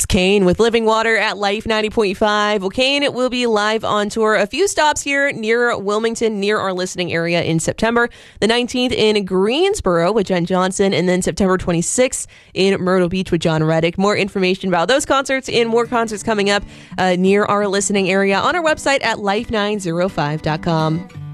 Kane with Living Water at Life 90.5. Well, Kane will be live on tour. A few stops here near Wilmington, near our listening area in September. The 19th in Greensboro with Jen Johnson, and then September 26th in Myrtle Beach with John Reddick. More information about those concerts and more concerts coming up near our listening area on our website at life905.com.